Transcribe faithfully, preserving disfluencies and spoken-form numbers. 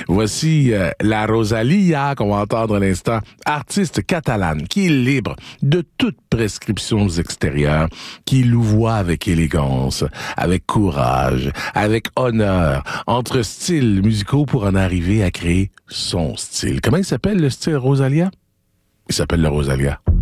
Voici euh, la Rosalia qu'on va entendre à l'instant, artiste catalane qui est libre de toute prescription extérieure, qui louvoie avec élégance, avec courage, avec honneur, entre styles musicaux pour en arriver à créer son style. Comment il s'appelle le style Rosalia? Il s'appelle le Rosalia.